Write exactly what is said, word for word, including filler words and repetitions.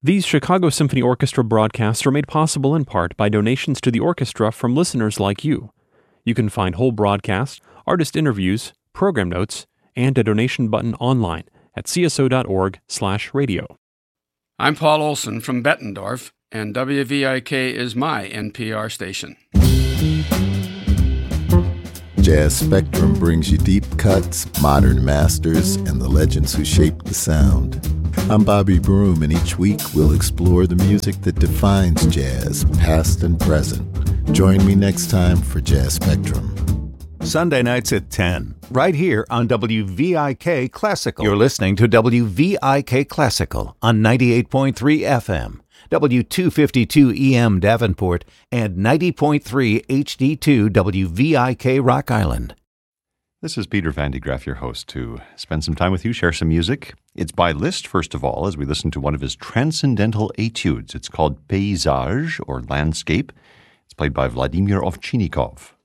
These Chicago Symphony Orchestra broadcasts are made possible in part by donations to the orchestra from listeners like you. You can find whole broadcasts, artist interviews, program notes, and a donation button online at c s o dot org slash radio. I'm Paul Olson from Bettendorf, and W V I K is my N P R station. Jazz Spectrum brings you deep cuts, modern masters, and the legends who shaped the sound. I'm Bobby Broom, and each week we'll explore the music that defines jazz, past and present. Join me next time for Jazz Spectrum. Sunday nights at ten, right here on W V I K Classical. You're listening to W V I K Classical on ninety-eight point three F M, W two fifty-two E M Davenport, and ninety point three H D two W V I K Rock Island. This is Peter Van de Graaff, your host, to spend some time with you, share some music. It's by Liszt, first of all, as we listen to one of his transcendental etudes. It's called Paysage, or Landscape. It's played by Vladimir Ovchinnikov.